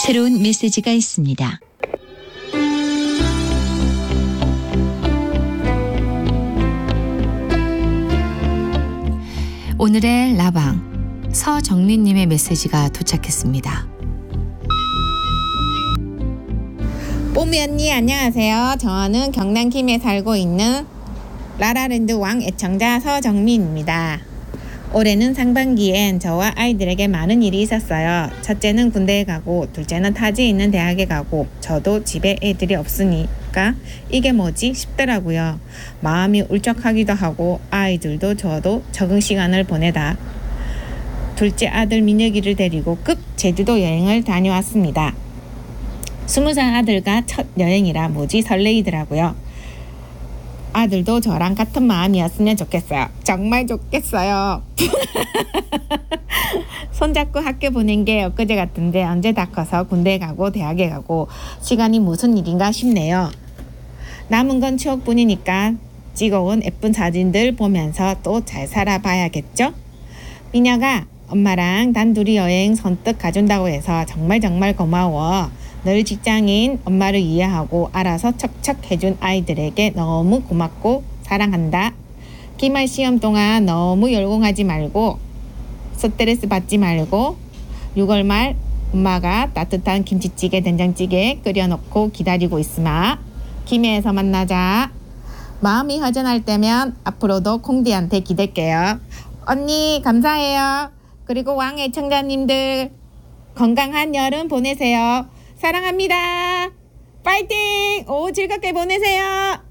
새로운 메시지가 있습니다. 오늘의 라방 서정민님의 메시지가 도착했습니다. 뽀미 언니 안녕하세요. 저는 경남 김해 살고 있는 라라랜드 왕 애청자 서정민입니다. 올해는 상반기엔 저와 아이들에게 많은 일이 있었어요. 첫째는 군대에 가고, 둘째는 타지에 있는 대학에 가고, 저도 집에 애들이 없으니까 이게 뭐지 싶더라고요. 마음이 울적하기도 하고 아이들도 저도 적응 시간을 보내다 둘째 아들 민혁이를 데리고 급 제주도 여행을 다녀왔습니다. 20살 아들과 첫 여행이라 무지 설레이더라고요. 아들도 저랑 같은 마음이었으면 좋겠어요. 정말 좋겠어요. 손잡고 학교 보낸 게 엊그제 같은데 언제 다 커서 군대 가고 대학에 가고 시간이 무슨 일인가 싶네요. 남은 건 추억뿐이니까 찍어온 예쁜 사진들 보면서 또 잘 살아봐야겠죠? 민혁아, 엄마랑 단둘이 여행 선뜻 가준다고 해서 정말 고마워. 늘 직장인 엄마를 이해하고 알아서 척척 해준 아이들에게 너무 고맙고 사랑한다. 기말 시험 동안 너무 열공하지 말고 스트레스 받지 말고 6월 말 엄마가 따뜻한 김치찌개 된장찌개 끓여놓고 기다리고 있으마. 김해에서 만나자. 마음이 허전할 때면 앞으로도 콩디한테 기댈게요. 언니 감사해요. 그리고 왕 애청자님들 건강한 여름 보내세요. 사랑합니다. 파이팅! 오 즐겁게 보내세요.